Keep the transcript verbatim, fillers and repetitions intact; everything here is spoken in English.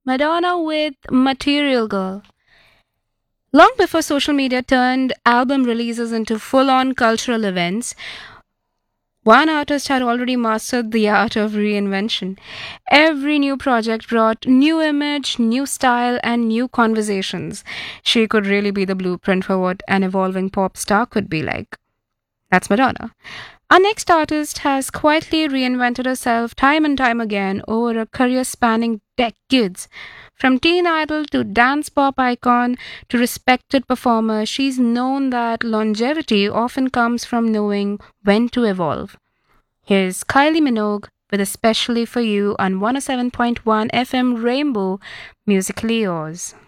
Madonna with Material Girl. Long before social media turned album releases into full on cultural events, one artist had already mastered the art of reinvention. Every new project brought new image, new style, and new conversations. She could really be the blueprint for what an evolving pop star could be like. That's Madonna. Our next artist has quietly reinvented herself time and time again over a career spanning decades. From teen idol to dance pop icon to respected performer, she's known that longevity often comes from knowing when to evolve. Here's Kylie Minogue with Especially for You on one oh seven point one F M Rainbow, musically yours.